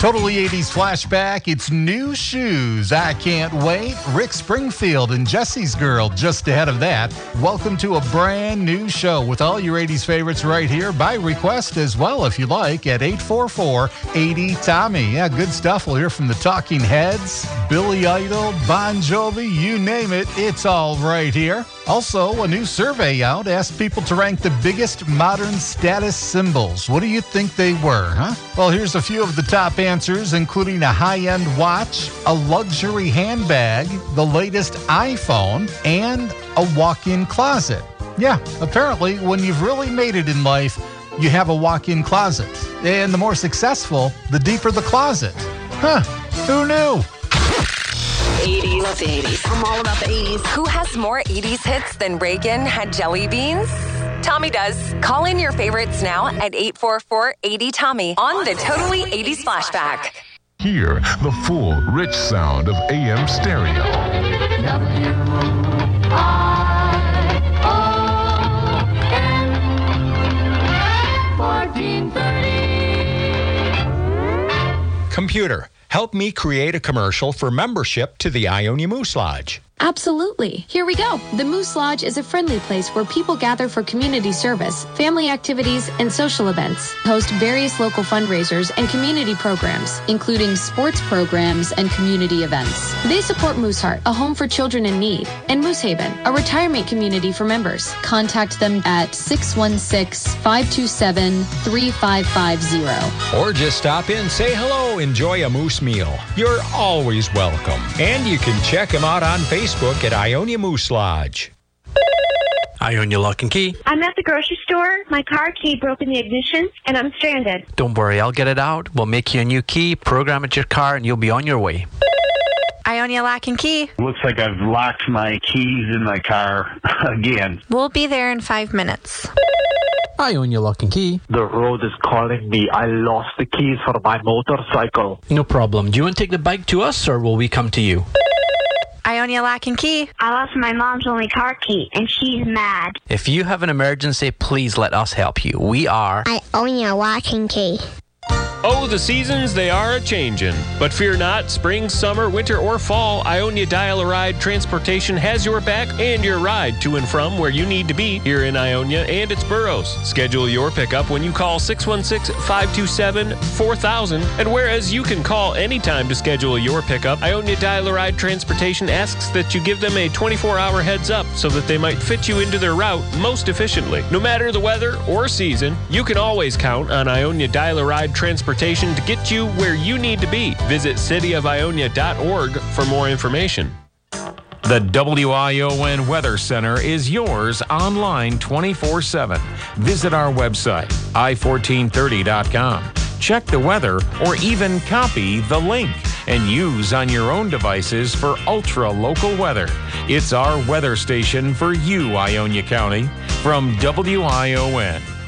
Totally 80s flashback. It's New Shoes. I can't wait. Rick Springfield and Jesse's Girl just ahead of that. Welcome to a brand new show with all your 80s favorites right here by request as well, if you like, at 844-80-TOMMY. Yeah, good stuff. We'll hear from the Talking Heads, Billy Idol, Bon Jovi, you name it. It's all right here. Also, a new survey out asked people to rank the biggest modern status symbols. What do you think they were, huh? Well, here's a few of the top answers, including a high-end watch, a luxury handbag, the latest iPhone, and a walk-in closet. Yeah, apparently, when you've really made it in life, you have a walk-in closet. And the more successful, the deeper the closet. Huh, who knew? 80s. Love the 80s. I'm all about the 80s. Who has more 80s hits than Reagan had jelly beans? Tommy does. Call in your favorites now at 844-80-TOMMY on the Totally 80s Flashback. Hear the full, rich sound of AM stereo. WION 1430. Computer, help me create a commercial for membership to the Ionia Moose Lodge. Absolutely. Here we go. The Moose Lodge is a friendly place where people gather for community service, family activities, and social events. Host various local fundraisers and community programs, including sports programs and community events. They support Mooseheart, a home for children in need, and Moose Haven, a retirement community for members. Contact them at 616-527-3550. Or just stop in, say hello, enjoy a moose meal. You're always welcome. And you can check them out on Facebook at Ionia Moose Lodge. Ionia Lock and Key. I'm at the grocery store. My car key broke in the ignition, and I'm stranded. Don't worry, I'll get it out. We'll make you a new key, program it your car, and you'll be on your way. Ionia Lock and Key. Looks like I've locked my keys in my car again. We'll be there in 5 minutes. Ionia Lock and Key. The road is calling me. I lost the keys for my motorcycle. No problem. Do you want to take the bike to us, or will we come to you? Ionia Lock and Key. I lost my mom's only car key, and she's mad. If you have an emergency, please let us help you. We are Ionia Lock and Key. Oh, the seasons, they are a-changin'. But fear not, spring, summer, winter, or fall, Ionia Dial-A-Ride Transportation has your back and your ride to and from where you need to be here in Ionia and its boroughs. Schedule your pickup when you call 616-527-4000. And whereas you can call anytime to schedule your pickup, Ionia Dial-A-Ride Transportation asks that you give them a 24-hour heads up so that they might fit you into their route most efficiently. No matter the weather or season, you can always count on Ionia Dial-A-Ride Transportation to get you where you need to be. Visit cityofionia.org for more information. The WION Weather Center is yours online 24/7. Visit our website, i1430.com. Check the weather or even copy the link and use on your own devices for ultra-local weather. It's our weather station for you, Ionia County, from WION.